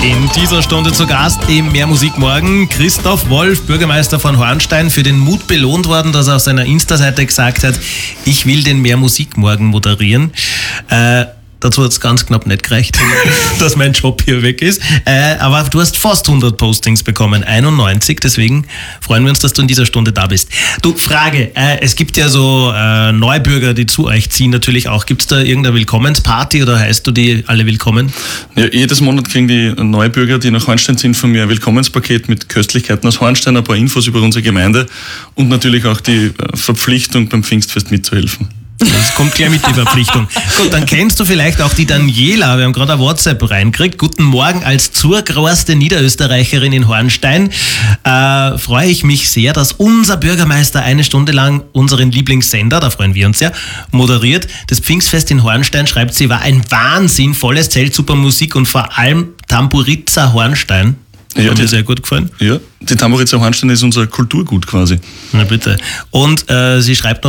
In dieser Stunde zu Gast im Mehr Musik morgen Christoph Wolf, Bürgermeister von Hornstein, für den Mut belohnt worden, dass er auf seiner Insta-Seite gesagt hat, ich will den Mehr Musik morgen moderieren. Dazu hat es ganz knapp nicht gereicht, dass mein Job hier weg ist. Aber du hast fast 100 Postings bekommen, 91. Deswegen freuen wir uns, dass du in dieser Stunde da bist. Du, Frage, es gibt ja so Neubürger, die zu euch ziehen natürlich auch. Gibt es da irgendeine Willkommensparty oder heißt du die alle willkommen? Ja, jedes Monat kriegen die Neubürger, die nach Hornstein sind, von mir ein Willkommenspaket mit Köstlichkeiten aus Hornstein, ein paar Infos über unsere Gemeinde und natürlich auch die Verpflichtung, beim Pfingstfest mitzuhelfen. Das kommt gleich mit, die Verpflichtung. Gut, dann kennst du vielleicht auch die Daniela. Wir haben gerade eine WhatsApp reingekriegt. Guten Morgen als zurgroßte Niederösterreicherin in Hornstein. Freue ich mich sehr, dass unser Bürgermeister eine Stunde lang unseren Lieblingssender, da freuen wir uns sehr, moderiert. Das Pfingstfest in Hornstein, schreibt sie, war ein Wahnsinn, volles Zelt, super Musik und vor allem Tamburiza Hornstein. Ja, hat mir sehr gut gefallen. Ja, die Tamburiza Hornstein ist unser Kulturgut quasi. Na bitte. Und sie schreibt noch,